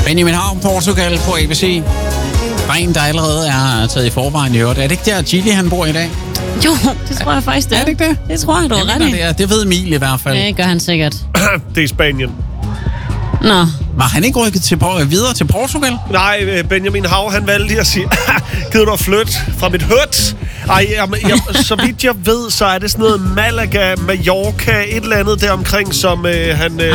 Benjamin Hav, Portugal på ABC. Der er en, der allerede er taget i forvejen i øvrigt. Er det ikke der, Gilly, han bor i dag? Jo, det tror jeg faktisk, det er. Er det ikke det? Det tror jeg, du er ret i. Det ved Emil i hvert fald. Det gør han sikkert. Det er Spanien. Nå. Var han ikke rykket videre til Portugal? Nej, Benjamin Hav, han valgte lige at sige, gider du at flytte fra mit hut? Ej, så vidt jeg ved, så er det sådan noget Malaga, Mallorca, et eller andet deromkring, som han